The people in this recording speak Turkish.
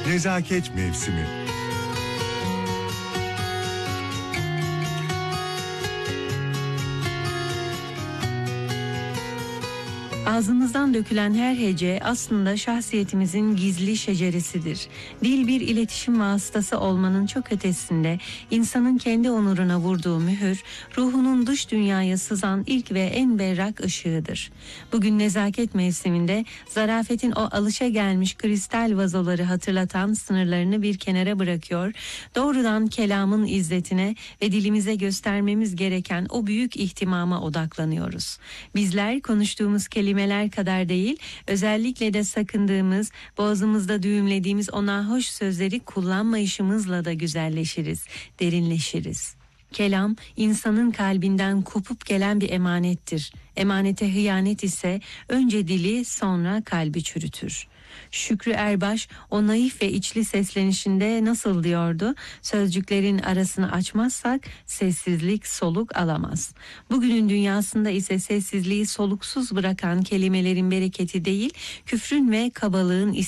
Nezaket mevsimi. Ağzımızdan dökülen her hece aslında şahsiyetimizin gizli şeceresidir. Dil bir iletişim vasıtası olmanın çok ötesinde insanın kendi onuruna vurduğu mühür, ruhunun dış dünyaya sızan ilk ve en berrak ışığıdır. Bugün nezaket mevsiminde zarafetin o alışagelmiş kristal vazoları hatırlatan sınırlarını bir kenara bırakıyor, doğrudan kelamın izzetine ve dilimize göstermemiz gereken o büyük ihtimama odaklanıyoruz. Bizler konuştuğumuz kelimeler kadar değil, özellikle de sakındığımız, boğazımızda düğümlediğimiz o nahoş sözleri kullanmayışımızla da güzelleşiriz, derinleşiriz. Kelam, insanın kalbinden kopup gelen bir emanettir. Emanete hıyanet ise önce dili sonra kalbi çürütür. Şükrü Erbaş o naif ve içli seslenişinde nasıl diyordu? Sözcüklerin arasını açmazsak sessizlik soluk alamaz. Bugünün dünyasında ise sessizliği soluksuz bırakan kelimelerin bereketi değil, küfrün ve kabalığın